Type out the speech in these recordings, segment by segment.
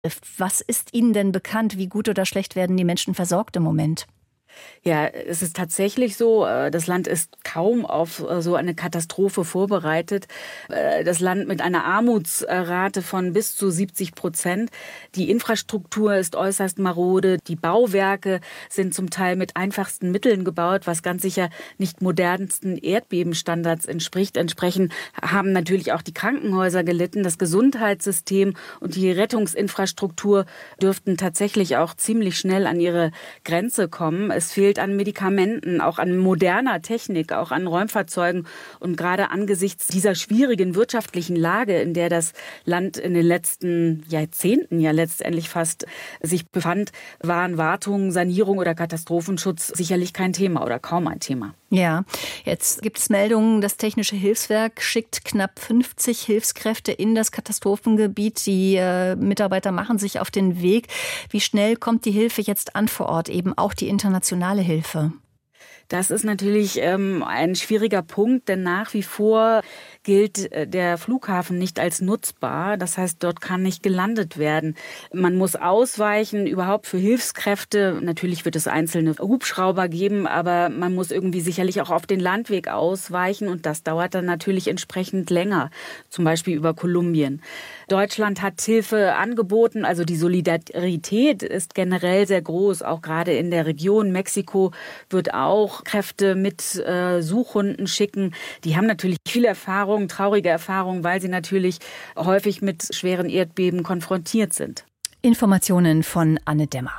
Was ist Ihnen denn bekannt? Wie gut oder schlecht werden die Menschen versorgt im Moment? Ja, es ist tatsächlich so, das Land ist kaum auf so eine Katastrophe vorbereitet. Das Land mit einer Armutsrate von bis zu 70%. Die Infrastruktur ist äußerst marode. Die Bauwerke sind zum Teil mit einfachsten Mitteln gebaut, was ganz sicher nicht modernsten Erdbebenstandards entspricht. Entsprechend haben natürlich auch die Krankenhäuser gelitten. Das Gesundheitssystem und die Rettungsinfrastruktur dürften tatsächlich auch ziemlich schnell an ihre Grenze kommen. Es fehlt an Medikamenten, auch an moderner Technik, auch an Räumfahrzeugen. Und gerade angesichts dieser schwierigen wirtschaftlichen Lage, in der das Land in den letzten Jahrzehnten ja letztendlich fast sich befand, waren Wartung, Sanierung oder Katastrophenschutz sicherlich kein Thema oder kaum ein Thema. Ja, jetzt gibt es Meldungen, das Technische Hilfswerk schickt knapp 50 Hilfskräfte in das Katastrophengebiet. Die Mitarbeiter machen sich auf den Weg. Wie schnell kommt die Hilfe jetzt an vor Ort, eben auch die internationale Hilfe? Das ist natürlich ein schwieriger Punkt, denn nach wie vor gilt der Flughafen nicht als nutzbar. Das heißt, dort kann nicht gelandet werden. Man muss ausweichen, überhaupt für Hilfskräfte. Natürlich wird es einzelne Hubschrauber geben, aber man muss irgendwie sicherlich auch auf den Landweg ausweichen und das dauert dann natürlich entsprechend länger, zum Beispiel über Kolumbien. Deutschland hat Hilfe angeboten, also die Solidarität ist generell sehr groß, auch gerade in der Region. Mexiko wird auch Kräfte mit Suchhunden schicken. Die haben natürlich viel Erfahrung, traurige Erfahrung, weil sie natürlich häufig mit schweren Erdbeben konfrontiert sind. Informationen von Anne Dämmer.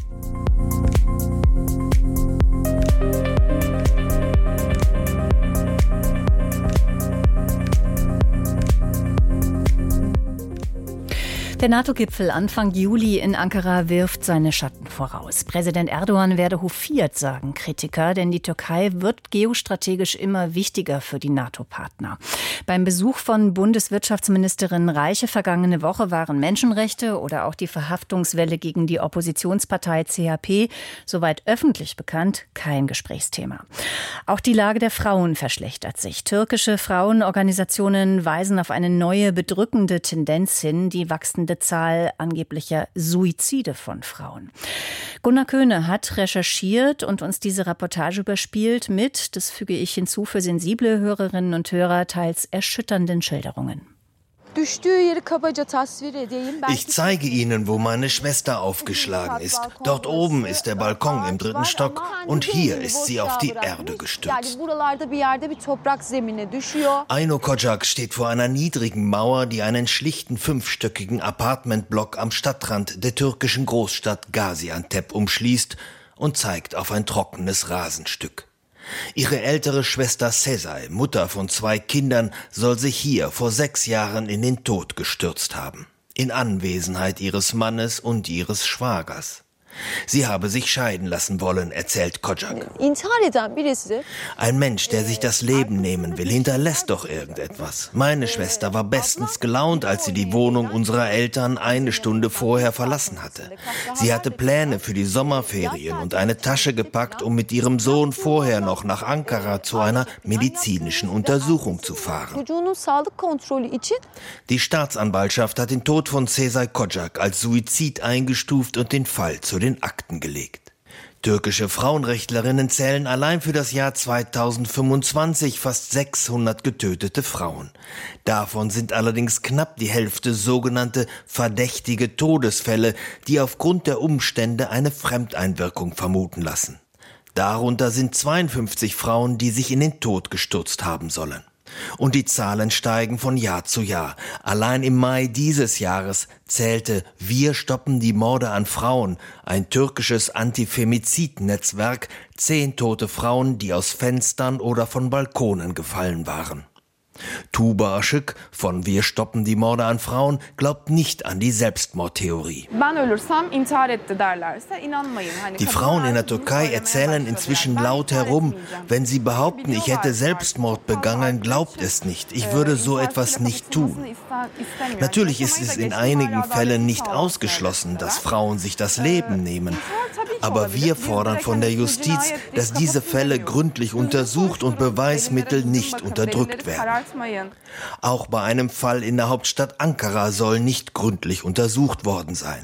Der NATO-Gipfel Anfang Juli in Ankara wirft seine Schatten voraus. Präsident Erdogan werde hofiert, sagen Kritiker, denn die Türkei wird geostrategisch immer wichtiger für die NATO-Partner. Beim Besuch von Bundeswirtschaftsministerin Reiche vergangene Woche waren Menschenrechte oder auch die Verhaftungswelle gegen die Oppositionspartei CHP, soweit öffentlich bekannt, kein Gesprächsthema. Auch die Lage der Frauen verschlechtert sich. Türkische Frauenorganisationen weisen auf eine neue bedrückende Tendenz hin, die wachsende Zahl angeblicher Suizide von Frauen. Gunnar Köhne hat recherchiert und uns diese Reportage überspielt mit, das füge ich hinzu für sensible Hörerinnen und Hörer, teils erschütternden Schilderungen. Ich zeige Ihnen, wo meine Schwester aufgeschlagen ist. Dort oben ist der Balkon im 3. Stock und hier ist sie auf die Erde gestürzt. Ayno Kocak steht vor einer niedrigen Mauer, die einen schlichten 5-stöckigen Apartmentblock am Stadtrand der türkischen Großstadt Gaziantep umschließt und zeigt auf ein trockenes Rasenstück. Ihre ältere Schwester Sezai, Mutter von 2 Kindern, soll sich hier vor 6 Jahren in den Tod gestürzt haben. In Anwesenheit ihres Mannes und ihres Schwagers. Sie habe sich scheiden lassen wollen, erzählt Kocak. Ein Mensch, der sich das Leben nehmen will, hinterlässt doch irgendetwas. Meine Schwester war bestens gelaunt, als sie die Wohnung unserer Eltern eine Stunde vorher verlassen hatte. Sie hatte Pläne für die Sommerferien und eine Tasche gepackt, um mit ihrem Sohn vorher noch nach Ankara zu einer medizinischen Untersuchung zu fahren. Die Staatsanwaltschaft hat den Tod von Sezai Kocak als Suizid eingestuft und den Fall zu den Akten gelegt. Türkische Frauenrechtlerinnen zählen allein für das Jahr 2025 fast 600 getötete Frauen. Davon sind allerdings knapp die Hälfte sogenannte verdächtige Todesfälle, die aufgrund der Umstände eine Fremdeinwirkung vermuten lassen. Darunter sind 52 Frauen, die sich in den Tod gestürzt haben sollen. Und die Zahlen steigen von Jahr zu Jahr. Allein im Mai dieses Jahres zählte Wir stoppen die Morde an Frauen, ein türkisches Antifemizid-Netzwerk, 10 tote Frauen, die aus Fenstern oder von Balkonen gefallen waren. Tuba Aşık von Wir stoppen die Morde an Frauen glaubt nicht an die Selbstmordtheorie. Die Frauen in der Türkei erzählen inzwischen laut herum, wenn sie behaupten, ich hätte Selbstmord begangen, glaubt es nicht. Ich würde so etwas nicht tun. Natürlich ist es in einigen Fällen nicht ausgeschlossen, dass Frauen sich das Leben nehmen. Aber wir fordern von der Justiz, dass diese Fälle gründlich untersucht und Beweismittel nicht unterdrückt werden. Auch bei einem Fall in der Hauptstadt Ankara soll nicht gründlich untersucht worden sein.